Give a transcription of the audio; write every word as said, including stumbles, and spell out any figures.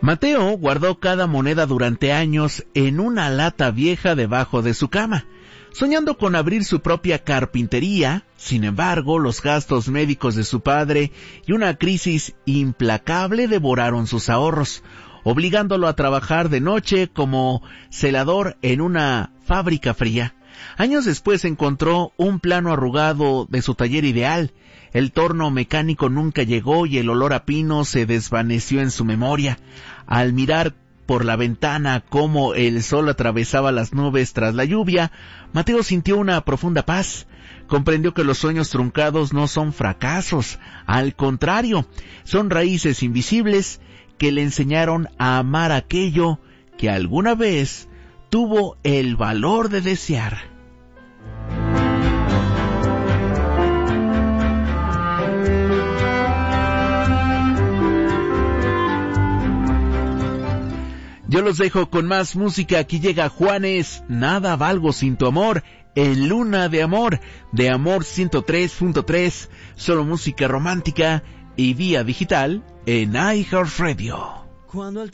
Mateo guardó cada moneda durante años en una lata vieja debajo de su cama, soñando con abrir su propia carpintería. Sin embargo, los gastos médicos de su padre y una crisis implacable devoraron sus ahorros, obligándolo a trabajar de noche como celador en una fábrica fría. Años después encontró un plano arrugado de su taller ideal. El torno mecánico nunca llegó y el olor a pino se desvaneció en su memoria. Al mirar por la ventana cómo el sol atravesaba las nubes tras la lluvia, Mateo sintió una profunda paz. Comprendió que los sueños truncados no son fracasos, al contrario, son raíces invisibles que le enseñaron a amar aquello que alguna vez tuvo el valor de desear. Yo los dejo con más música. Aquí llega Juanes, Nada valgo sin tu amor, en Luna de Amor, de Amor ciento tres punto tres, solo música romántica y vía digital en iHeartRadio. Cuando el